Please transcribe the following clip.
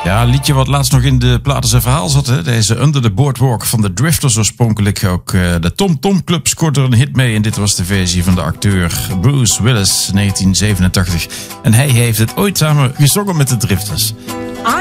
Ja, een liedje wat laatst nog in de Platen zijn verhaal zat. Hè? Deze Under the Boardwalk van de Drifters oorspronkelijk. Ook de Tom Tom Club scoorde er een hit mee. En dit was de versie van de acteur Bruce Willis, 1987. En hij heeft het ooit samen gezongen met de Drifters.